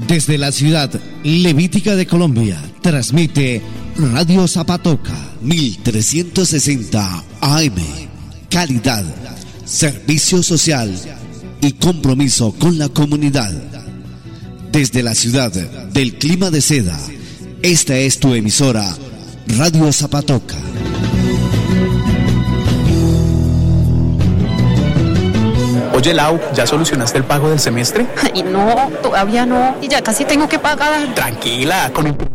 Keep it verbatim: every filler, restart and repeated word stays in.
Desde la ciudad levítica de Colombia, transmite Radio Zapatoca mil trescientos sesenta A M. Calidad, servicio social y compromiso con la comunidad. Desde la ciudad del clima de seda, esta es tu emisora, Radio Zapatoca. Oye, Lau, ¿ya solucionaste el pago del semestre? Ay, no, todavía no. Y ya casi tengo que pagar. Tranquila, con